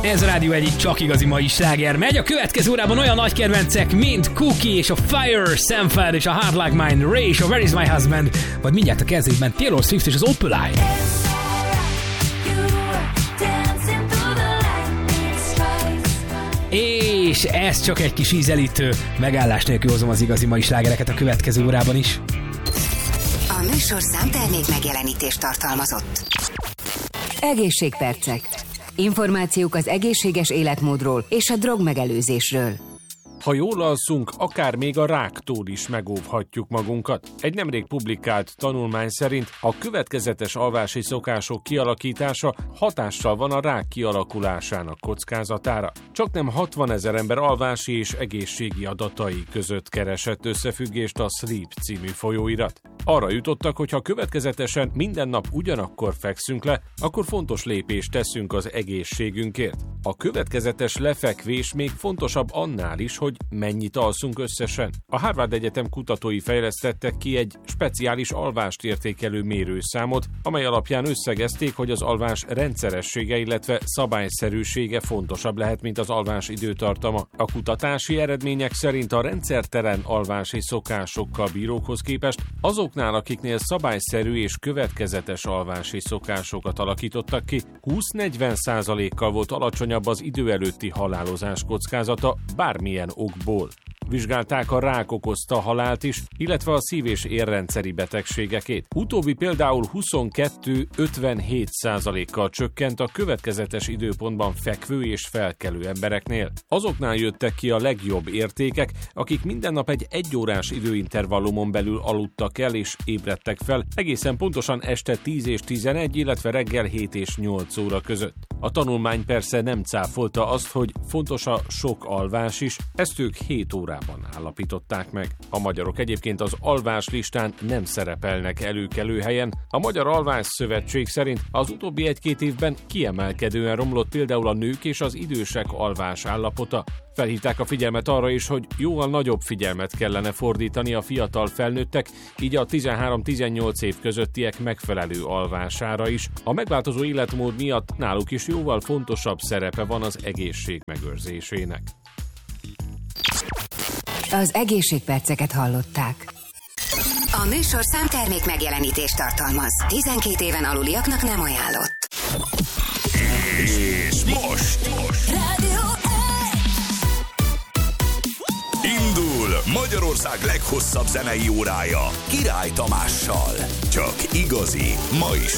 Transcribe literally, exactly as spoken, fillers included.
Ez a Rádió egyik csak igazi mai sláger megy. A következő órában olyan nagy kedvencek, mint Cookie és a Fire, Sam Feld és a Hard Like Mine, Ray és a Where Is My Husband, vagy mindjárt a kezdésben Taylor Swift és az Opal Eye. És ez csak egy kis ízelítő. Megállás nélkül hozom az igazi mai slágereket a következő órában is. A műsor számtermék megjelenítést tartalmazott. Egészségpercek. Információk az egészséges életmódról és a drogmegelőzésről. Ha jól alszunk, akár még a ráktól is megóvhatjuk magunkat. Egy nemrég publikált tanulmány szerint a következetes alvási szokások kialakítása hatással van a rák kialakulásának kockázatára. Csaknem hatvanezer ember alvási és egészségi adatai között keresett összefüggést a Sleep című folyóirat. Arra jutottak, hogy ha következetesen minden nap ugyanakkor fekszünk le, akkor fontos lépést teszünk az egészségünkért. A következetes lefekvés még fontosabb annál is, hogy mennyit alszunk összesen. A Harvard Egyetem kutatói fejlesztettek ki egy speciális alvást értékelő mérőszámot, amely alapján összegezték, hogy az alvás rendszeressége, illetve szabályszerűsége fontosabb lehet, mint az alvás időtartama. A kutatási eredmények szerint a rendszertelen alvási szokásokkal bírókhoz képest azoknál, akiknél szabályszerű és következetes alvási szokásokat alakítottak ki, húsz-negyven százalékkal volt alacsonyabb az idő előtti halálozás kockázata bármilyen okból. Vizsgálták a rák okozta halált is, illetve a szív- és érrendszeri betegségekét. Utóbbi például huszonkettő-ötvenhét százalékkal csökkent a következetes időpontban fekvő és felkelő embereknél. Azoknál jöttek ki a legjobb értékek, akik minden nap egy egyórás időintervallumon belül aludtak el és ébredtek fel, egészen pontosan este tíz és tizenegy, illetve reggel hét és nyolc óra között. A tanulmány persze nem cáfolta azt, hogy fontos a sok alvás is, ezt ők hét órában állapították meg. A magyarok egyébként az alvás listán nem szerepelnek előkelő helyen. A Magyar Alvás Szövetség szerint az utóbbi egy-két évben kiemelkedően romlott például a nők és az idősek alvás állapota. Felhívták a figyelmet arra is, hogy jóval nagyobb figyelmet kellene fordítani a fiatal felnőttek, így a tizenhárom-tizennyolc év közöttiek megfelelő alvására is. A megváltozó életmód miatt náluk is jóval fontosabb szerepe van az egészség megőrzésének. Az egészségperceket hallották. A műsor számtermék megjelenítést tartalmaz. tizenkét éven aluliaknak nem ajánlott. És most, most. Rádió Indul Magyarország leghosszabb zenei órája Király Tamással. Csak igazi, mai